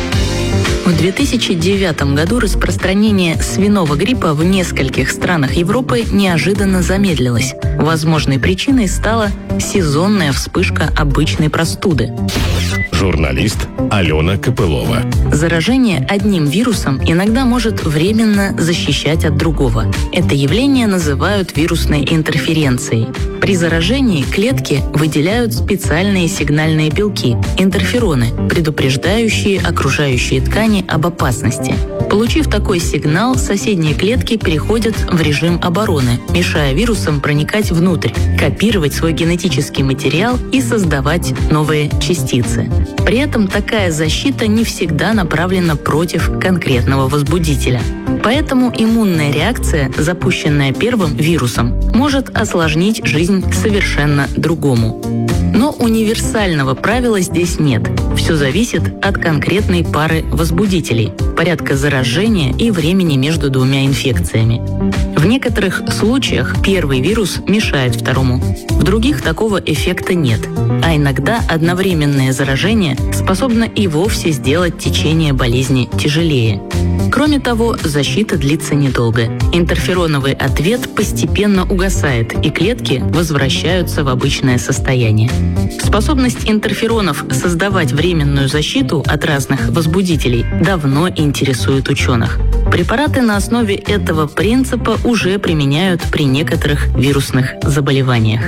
В две тысячи девятом году распространение свиного гриппа в нескольких странах Европы неожиданно замедлилось. Возможной причиной стала сезонная вспышка обычной простуды. Журналист Алена Копылова. Заражение одним вирусом иногда может временно защищать от другого. Это явление называют вирусной интерференцией. При заражении клетки выделяют специальные сигнальные белки – интерфероны, предупреждающие окружающие ткани об опасности. Получив такой сигнал, соседние клетки переходят в режим обороны, мешая вирусам проникать внутрь, копировать свой генетический материал и создавать новые частицы. При этом такая защита не всегда направлена против конкретного возбудителя. Поэтому иммунная реакция, запущенная первым вирусом, может осложнить жизнь совершенно другому. Но универсального правила здесь нет. Все зависит от конкретной пары возбудителей, порядка заражения и времени между двумя инфекциями. В некоторых случаях первый вирус мешает второму. В других такого эффекта нет. А иногда одновременное заражение способно и вовсе сделать течение болезни тяжелее. Кроме того, защита длится недолго. Интерфероновый ответ постепенно угасает, и клетки возвращаются в обычное состояние. Способность интерферонов создавать временную защиту от разных возбудителей давно интересует ученых. Препараты на основе этого принципа уже применяют при некоторых вирусных заболеваниях.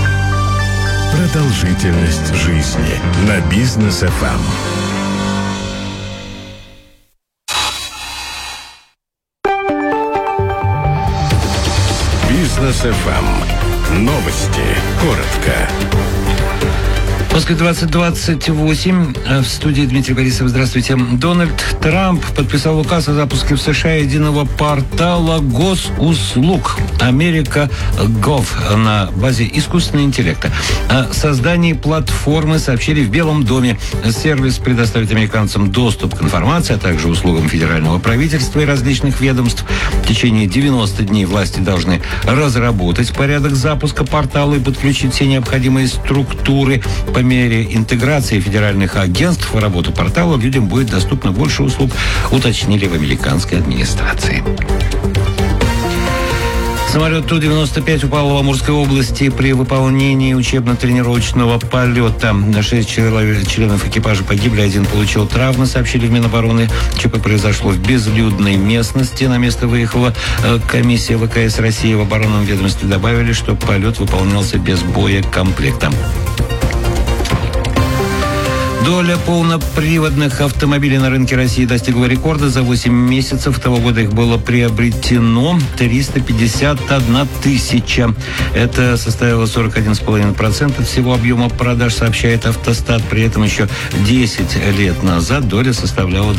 Продолжительность жизни на Бизнес эф эм. Бизнес эф эм. Новости. Коротко. После двадцать двадцать восемь в студии Дмитрий Борисов. Здравствуйте. Дональд Трамп подписал указ о запуске в США единого портала госуслуг Америка Гов на базе искусственного интеллекта. О создании платформы сообщили в Белом доме. Сервис предоставит американцам доступ к информации, а также услугам федерального правительства и различных ведомств. В течение девяноста дней власти должны разработать порядок запуска портала и подключить все необходимые структуры. По мере интеграции федеральных агентств в работу портала людям будет доступно больше услуг, уточнили в американской администрации. Самолет Ту девяносто пять упал в Амурской области при выполнении учебно-тренировочного полета. Шесть членов экипажа погибли, один получил травмы, сообщили в Минобороны. ЧП произошло в безлюдной местности. На место выехала комиссия ВКС России. В оборонном ведомстве добавили, что полет выполнялся без боекомплекта. Доля полноприводных автомобилей на рынке России достигла рекорда. За восемь месяцев того года их было приобретено триста пятьдесят одна тысяча. Это составило сорок один целых пять десятых процента от всего объема продаж, сообщает Автостат. При этом еще десять лет назад доля составляла